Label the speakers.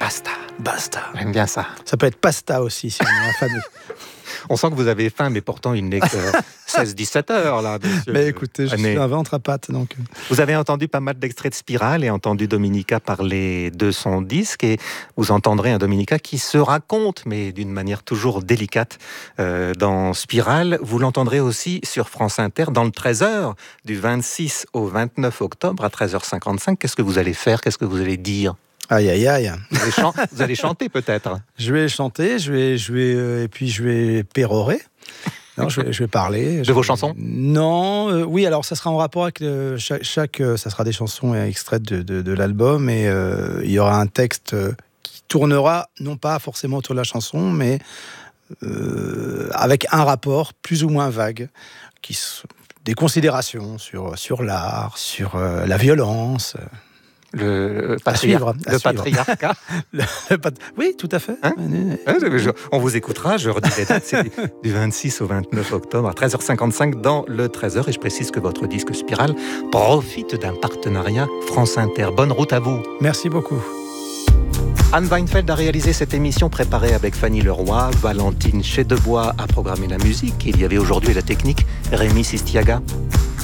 Speaker 1: Basta.
Speaker 2: Basta.
Speaker 1: J'aime bien ça.
Speaker 2: Ça peut être pasta aussi, si on est un fan.
Speaker 1: On sent que vous avez faim, mais pourtant il n'est que 16-17 heures là. Monsieur.
Speaker 2: Mais écoutez, je suis un ventre à pattes. Donc...
Speaker 1: Vous avez entendu pas mal d'extraits de Spirale et entendu Dominica parler de son disque. Et vous entendrez un Dominica qui se raconte, mais d'une manière toujours délicate, dans Spirale. Vous l'entendrez aussi sur France Inter dans le 13h, du 26 au 29 octobre à 13h55. Qu'est-ce que vous allez faire? Qu'est-ce que vous allez dire?
Speaker 2: Aïe, aïe, aïe.
Speaker 1: Vous allez chanter peut-être?
Speaker 2: Je vais chanter, et puis je vais pérorer. Non, je vais parler.
Speaker 1: De vos chansons?
Speaker 2: Non, oui, alors ça sera en rapport avec ça sera des chansons extraites de l'album, et il y aura un texte qui tournera, non pas forcément autour de la chanson, mais avec un rapport plus ou moins vague, des considérations sur l'art, sur la violence.
Speaker 1: Le patriarcat.
Speaker 2: Oui, tout à fait.
Speaker 1: Hein? On vous écoutera, je redis les dates, c'est du 26 au 29 octobre à 13h55 dans le 13h. Et je précise que votre disque Spirale profite d'un partenariat France Inter. Bonne route à vous.
Speaker 2: Merci beaucoup.
Speaker 1: Anne Weinfeld a réalisé cette émission préparée avec Fanny Leroy, Valentine Chedebois a programmé la musique. Il y avait aujourd'hui la technique Rémi Sistiaga.